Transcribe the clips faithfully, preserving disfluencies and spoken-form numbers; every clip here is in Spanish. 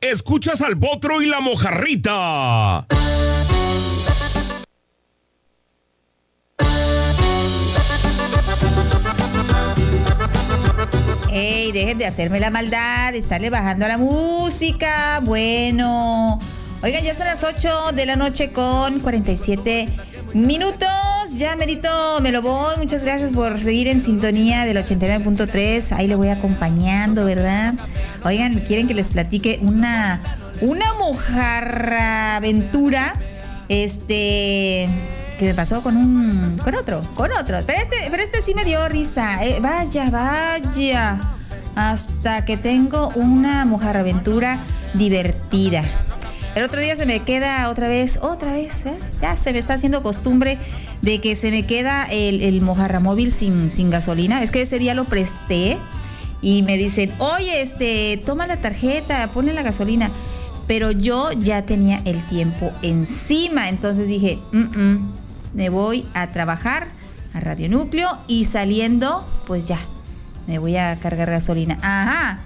Escuchas al Potro y la Mojarrita. Ey, dejen de hacerme la maldad, de estarle bajando a la música. Bueno, oigan, ya son las ocho de la noche con cuarenta y siete minutos. Ya, merito, me lo voy. Muchas gracias por seguir en sintonía del ochenta y nueve punto tres. Ahí le voy acompañando, ¿verdad? Oigan, quieren que les platique una, una mojarra aventura. Este... que me pasó con un, con otro, con otro, pero este, pero este sí me dio risa, eh, vaya, vaya, hasta que tengo una mojarraventura divertida. El otro día se me queda otra vez, otra vez, ¿eh? Ya se me está haciendo costumbre de que se me queda el, el mojarramóvil sin, sin gasolina. Es que ese día lo presté y me dicen, oye, este, toma la tarjeta, ponle la gasolina. Pero yo ya tenía el tiempo encima, entonces dije, mm-mm, me voy a trabajar a Radio Núcleo y saliendo, pues ya, me voy a cargar gasolina. Ajá,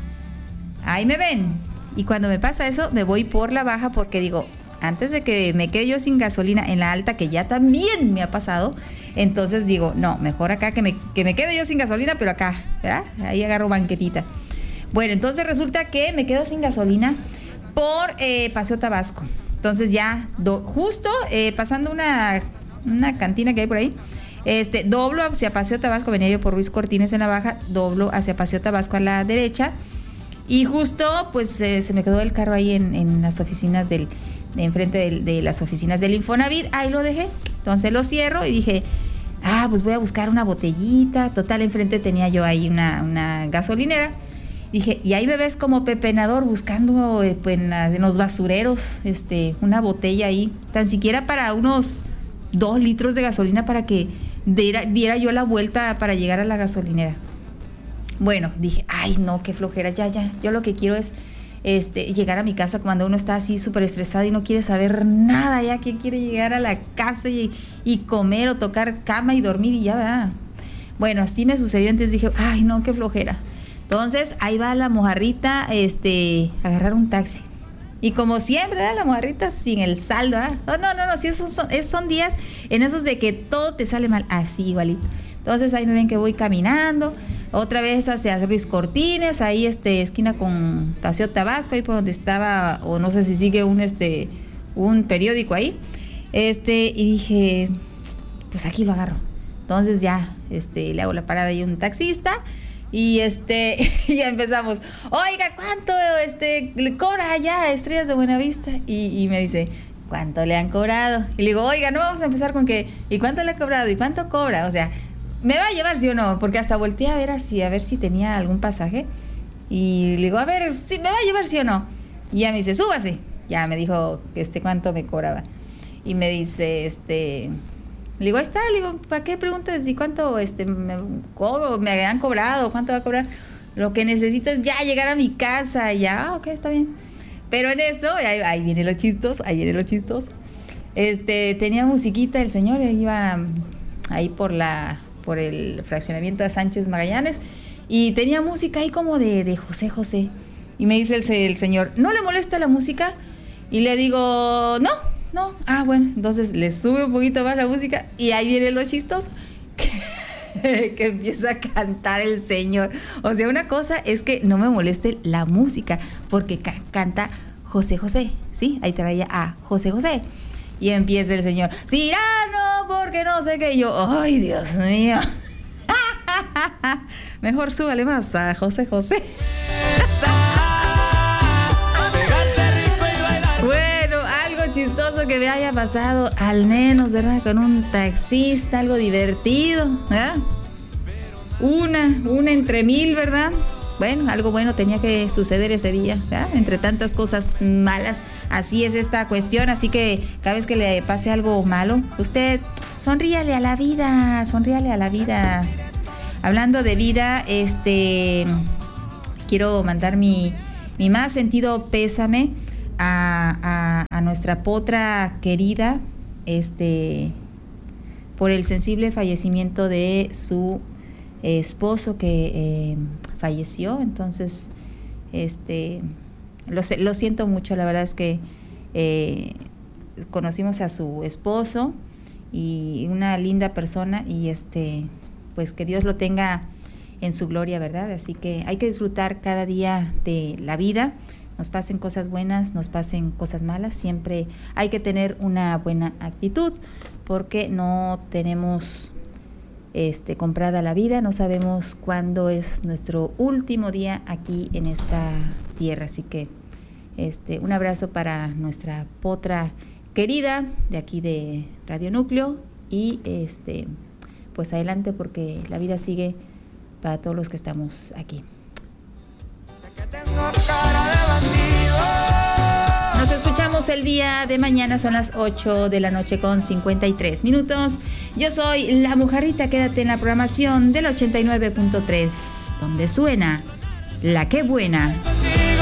ahí me ven. Y cuando me pasa eso, me voy por la baja porque digo, antes de que me quede yo sin gasolina en la alta, que ya también me ha pasado, entonces digo, no, mejor acá que me, que me quede yo sin gasolina, pero acá, ¿verdad? Ahí agarro banquetita. Bueno, entonces resulta que me quedo sin gasolina por eh, Paseo Tabasco. Entonces ya, do, justo eh, pasando una, una cantina que hay por ahí, este, doblo hacia Paseo Tabasco, venía yo por Ruiz Cortines en la baja, doblo hacia Paseo Tabasco a la derecha, y justo pues eh, se me quedó el carro ahí en, en las oficinas del, de enfrente de, de las oficinas del Infonavit, ahí lo dejé, entonces lo cierro y dije, ah, pues voy a buscar una botellita, total, enfrente tenía yo ahí una, una gasolinera. Dije, y ahí me ves como pepenador buscando eh, pues, en, en los basureros este, una botella ahí, tan siquiera para unos dos litros de gasolina para que diera, diera yo la vuelta para llegar a la gasolinera. Bueno, dije, ay no, qué flojera, ya, ya, yo lo que quiero es este, llegar a mi casa cuando uno está así súper estresado y no quiere saber nada, ya que quiere llegar a la casa y, y comer o tocar cama y dormir y ya, ¿verdad? Bueno, así me sucedió, entonces dije, ay no, qué flojera. Entonces, ahí va la mojarrita, este, a agarrar un taxi. Y como siempre, ¿eh? La mojarrita sin el saldo, ¿eh? Oh, no, no, no, sí, esos son, esos son días en esos de que todo te sale mal, así igualito. Entonces, ahí me ven que voy caminando, otra vez hacia Ruiz Cortines, ahí, este, esquina con Paseo Tabasco, ahí por donde estaba, o no sé si sigue un, este, un periódico ahí. Este, y dije, pues aquí lo agarro. Entonces, ya, este, le hago la parada ahí a un taxista. Y este, ya empezamos, oiga, ¿cuánto este le cobra allá Estrellas de Buenavista? Y, y me dice, ¿cuánto le han cobrado? Y le digo, oiga, no vamos a empezar con que, ¿y cuánto le ha cobrado? ¿Y cuánto cobra? O sea, ¿me va a llevar sí o no? Porque hasta volteé a ver así, a ver si tenía algún pasaje. Y le digo, a ver, ¿sí, me va a llevar sí o no? Y ya me dice, súbase. Ya me dijo, este, ¿cuánto me cobraba? Y me dice, este... Le digo, ahí está, le digo, ¿para qué preguntas de cuánto este, me cobro, me han cobrado, cuánto va a cobrar? Lo que necesito es ya llegar a mi casa, y ya, ah, ok, está bien. Pero en eso, ahí, ahí viene lo chistoso, ahí viene lo chistoso. Este, tenía musiquita el señor, iba ahí por la, por el fraccionamiento de Sánchez Magallanes, y tenía música ahí como de, de José José. Y me dice el, el señor, ¿no le molesta la música? Y le digo, no. No, ah, bueno, entonces le sube un poquito más la música y ahí viene lo chistoso, que, que empieza a cantar el señor. O sea, una cosa es que no me moleste la música, porque ca- canta José José, ¿sí? Ahí traía a José José. Y empieza el señor, Cirano, porque no sé qué. Y yo, ay, Dios mío. Mejor súbale más a José José. Chistoso que me haya pasado, al menos, ¿verdad? Con un taxista, algo divertido, ¿verdad? Una, una entre mil, ¿verdad? Bueno, algo bueno tenía que suceder ese día, ¿verdad? Entre tantas cosas malas, así es esta cuestión, así que cada vez que le pase algo malo, usted sonríale a la vida, sonríale a la vida. Hablando de vida, este, quiero mandar mi, mi más sentido pésame A, a, a nuestra potra querida, este, por el sensible fallecimiento de su eh, esposo que eh, falleció. Entonces, este, lo, lo siento mucho, la verdad es que eh, conocimos a su esposo y una linda persona y este pues que Dios lo tenga en su gloria, ¿verdad? Así que hay que disfrutar cada día de la vida, nos pasen cosas buenas, nos pasen cosas malas, siempre hay que tener una buena actitud porque no tenemos este comprada la vida, no sabemos cuándo es nuestro último día aquí en esta tierra, así que este un abrazo para nuestra potra querida de aquí de Radio Núcleo y este pues adelante porque la vida sigue para todos los que estamos aquí. Nos escuchamos el día de mañana, son las ocho de la noche con cincuenta y tres minutos. Yo soy La Mojarrita, quédate en la programación del ochenta y nueve punto tres, donde suena La Qué Buena.